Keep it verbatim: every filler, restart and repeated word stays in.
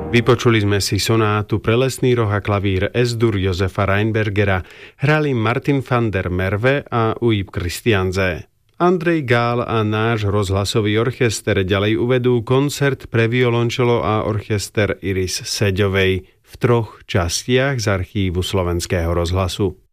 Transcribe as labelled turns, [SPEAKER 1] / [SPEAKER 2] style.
[SPEAKER 1] Vypočuli sme si sonátu pre lesný roh a klavír Es-dur Josefa Reinbergera, hrali Martin van der Merwe a Ujib Christianse. Andrej Gál a náš rozhlasový orchester ďalej uvedú koncert pre violončelo a orchester Iris Seďovej v troch častiach z archívu Slovenského rozhlasu.